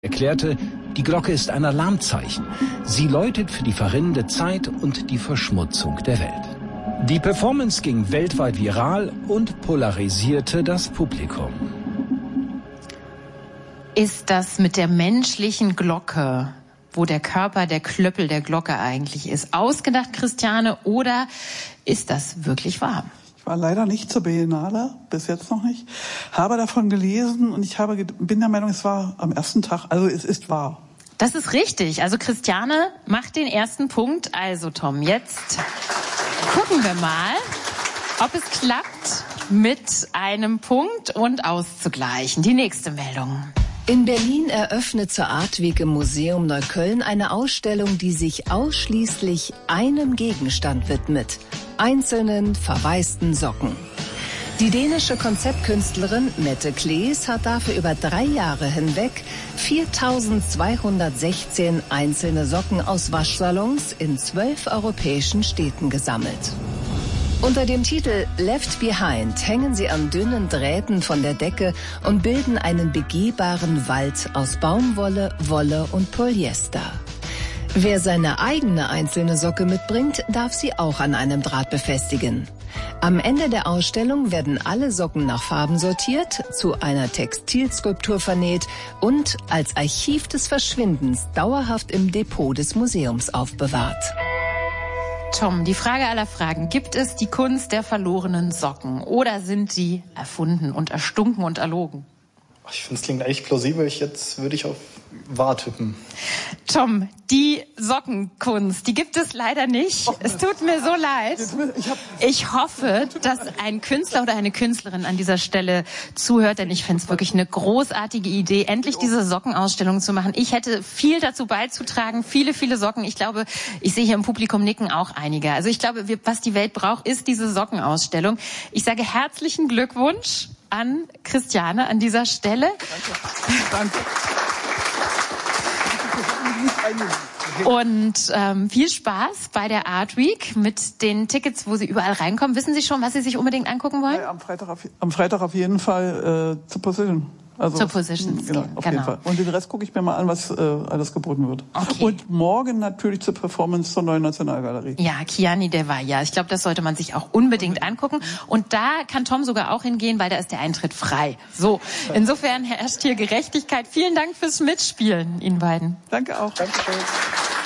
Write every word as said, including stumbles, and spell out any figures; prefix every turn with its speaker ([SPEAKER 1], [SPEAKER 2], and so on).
[SPEAKER 1] erklärte, die Glocke ist ein Alarmzeichen. Sie läutet für die verrinnende Zeit und die Verschmutzung der Welt. Die Performance ging weltweit viral und polarisierte das Publikum.
[SPEAKER 2] Ist das mit der menschlichen Glocke, wo der Körper der Klöppel der Glocke eigentlich ist, ausgedacht, Christiane, oder ist das wirklich wahr?
[SPEAKER 3] Ich war leider nicht zur Biennale, bis jetzt noch nicht, habe davon gelesen und ich habe, bin der Meinung, es war am ersten Tag, also es ist wahr.
[SPEAKER 2] Das ist richtig. Also Christiane macht den ersten Punkt. Also Tom, jetzt gucken wir mal, ob es klappt, mit einem Punkt und auszugleichen. Die nächste Meldung.
[SPEAKER 4] In Berlin eröffnet zur Art Week im Museum Neukölln eine Ausstellung, die sich ausschließlich einem Gegenstand widmet: einzelnen verwaisten Socken. Die dänische Konzeptkünstlerin Mette Klees hat dafür über drei Jahre hinweg viertausendzweihundertsechzehn einzelne Socken aus Waschsalons in zwölf europäischen Städten gesammelt. Unter dem Titel Left Behind hängen sie an dünnen Drähten von der Decke und bilden einen begehbaren Wald aus Baumwolle, Wolle und Polyester. Wer seine eigene einzelne Socke mitbringt, darf sie auch an einem Draht befestigen. Am Ende der Ausstellung werden alle Socken nach Farben sortiert, zu einer Textilskulptur vernäht und als Archiv des Verschwindens dauerhaft im Depot des Museums aufbewahrt.
[SPEAKER 2] Tom, die Frage aller Fragen. Gibt es die Kunst der verlorenen Socken oder sind sie erfunden und erstunken und erlogen?
[SPEAKER 5] Ich finde, es klingt eigentlich plausibel. Ich, jetzt würde ich auf wahr tippen.
[SPEAKER 2] Tom, die Sockenkunst, die gibt es leider nicht. Oh, es tut mir so leid. Ich hoffe, dass ein Künstler oder eine Künstlerin an dieser Stelle zuhört, denn ich finde es wirklich eine großartige Idee, endlich diese Sockenausstellung zu machen. Ich hätte viel dazu beizutragen, viele, viele Socken. Ich glaube, ich sehe hier im Publikum nicken auch einige. Also ich glaube, wir, was die Welt braucht, ist diese Sockenausstellung. Ich sage herzlichen Glückwunsch an Christiane an dieser Stelle.
[SPEAKER 3] Danke. Danke.
[SPEAKER 2] Und ähm, viel Spaß bei der Art Week mit den Tickets, wo Sie überall reinkommen. Wissen Sie schon, was Sie sich unbedingt angucken wollen?
[SPEAKER 3] Ja, am Freitag auf, am Freitag auf jeden Fall äh, zur Position. Also,
[SPEAKER 2] zur Position.
[SPEAKER 3] Genau, auf genau. jeden Fall. Und den Rest gucke ich mir mal an, was äh, alles geboten wird.
[SPEAKER 2] Okay.
[SPEAKER 3] Und morgen natürlich zur Performance zur Neuen Nationalgalerie.
[SPEAKER 2] Ja, Kiani Devaya. Ich glaube, das sollte man sich auch unbedingt angucken. Und da kann Tom sogar auch hingehen, weil da ist der Eintritt frei. So, insofern herrscht hier Gerechtigkeit. Vielen Dank fürs Mitspielen, Ihnen beiden.
[SPEAKER 3] Danke auch.
[SPEAKER 5] Dankeschön.